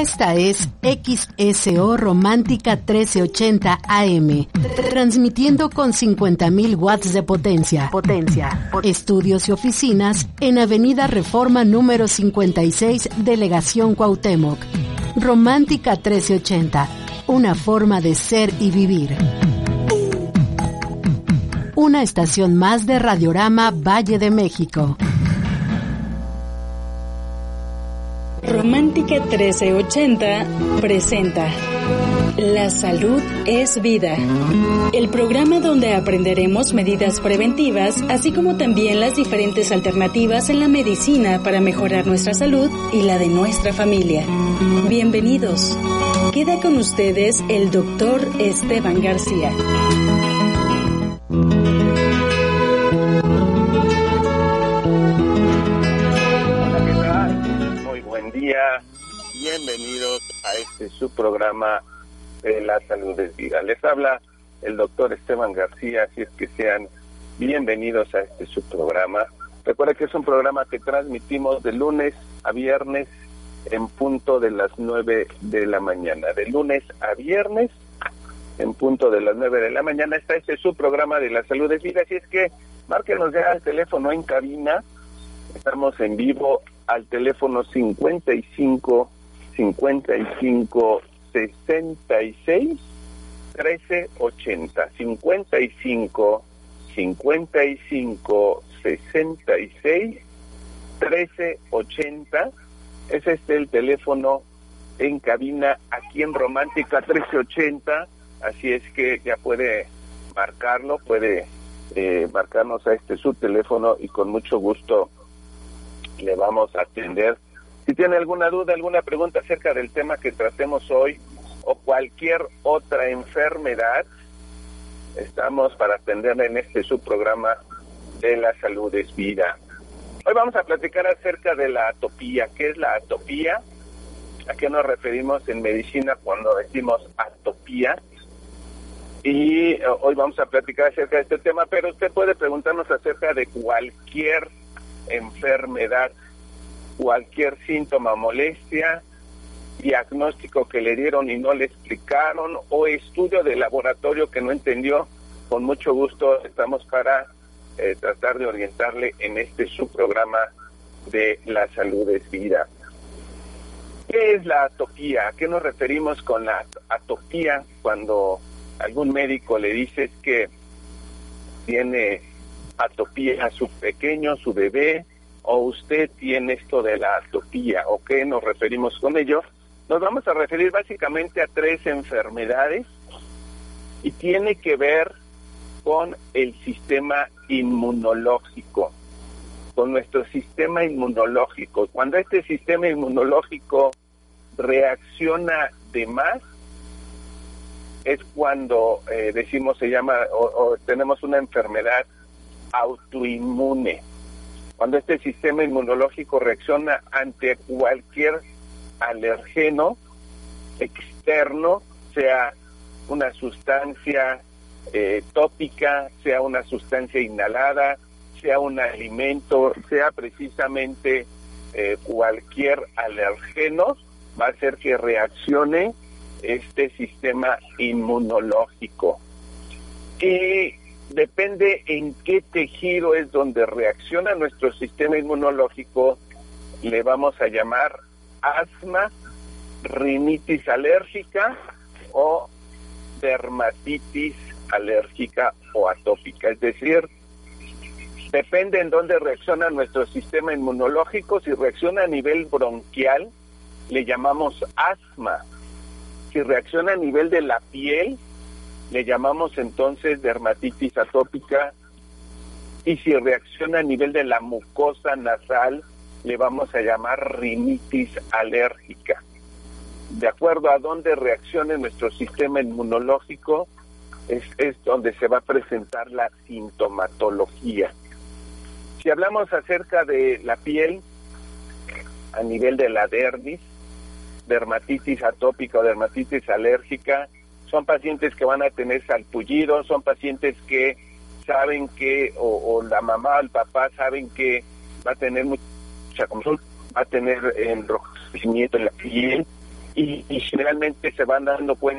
Esta es XSO Romántica 1380 AM, transmitiendo con 50.000 watts de potencia. Estudios y oficinas en Avenida Reforma número 56, Delegación Cuauhtémoc. Romántica 1380, una forma de ser y vivir. Una estación más de Radiorama Valle de México. Romántica 1380 presenta La salud es vida, el programa donde aprenderemos medidas preventivas, así como también las diferentes alternativas en la medicina para mejorar nuestra salud y la de nuestra familia. Bienvenidos. Queda con ustedes el doctor Esteban García. Bienvenidos a su programa de La Salud es Vida. Les habla el doctor Esteban García, así es que sean bienvenidos a su programa. Recuerda que es un programa que transmitimos de lunes a viernes en punto de las 9 de la mañana. De lunes a viernes en punto de las 9 de la mañana. Este es su programa de La Salud es Vida, así es que márquenos ya al teléfono en cabina. Estamos en vivo al teléfono 55 66 1380. 55 66 1380. Es el teléfono en cabina aquí en Romántica 1380. Así es que ya puede marcarlo, puede marcarnos a su teléfono y con mucho gusto le vamos a atender. Si tiene alguna duda, alguna pregunta acerca del tema que tratemos hoy o cualquier otra enfermedad, estamos para atenderla en su programa de La Salud es Vida. Hoy vamos a platicar acerca de la atopía. ¿Qué es la atopía? ¿A qué nos referimos en medicina cuando decimos atopía? Y hoy vamos a platicar acerca de este tema, pero usted puede preguntarnos acerca de cualquier enfermedad, cualquier síntoma, molestia, diagnóstico que le dieron y no le explicaron, o estudio de laboratorio que no entendió. Con mucho gusto estamos para tratar de orientarle en su programa de La Salud es Vida. ¿Qué es la atopía? ¿A qué nos referimos con la atopía? Cuando algún médico le dice que tiene atopía a su pequeño, su bebé, o usted tiene esto de la atopía, ¿o qué nos referimos con ello? Nos vamos a referir básicamente a 3 enfermedades y tiene que ver con el sistema inmunológico, con nuestro sistema inmunológico. Cuando este sistema inmunológico reacciona de más, es cuando decimos, se llama, o tenemos una enfermedad autoinmune. Cuando este sistema inmunológico reacciona ante cualquier alergeno externo, sea una sustancia tópica, sea una sustancia inhalada, sea un alimento, sea precisamente cualquier alergeno, va a hacer que reaccione este sistema inmunológico. Y depende en qué tejido es donde reacciona nuestro sistema inmunológico, le vamos a llamar asma, rinitis alérgica o dermatitis alérgica o atópica. Es decir, depende en dónde reacciona nuestro sistema inmunológico. Si reacciona a nivel bronquial, le llamamos asma. Si reacciona a nivel de la piel, le llamamos entonces dermatitis atópica, y si reacciona a nivel de la mucosa nasal, le vamos a llamar rinitis alérgica. De acuerdo a dónde reaccione nuestro sistema inmunológico, es donde se va a presentar la sintomatología. Si hablamos acerca de la piel, a nivel de la dermis, dermatitis atópica o dermatitis alérgica, son pacientes que van a tener salpullido, son pacientes que saben que, o la mamá o el papá saben que va a tener mucha comezón, va a tener enrojecimiento en la piel, y generalmente se van dando cuenta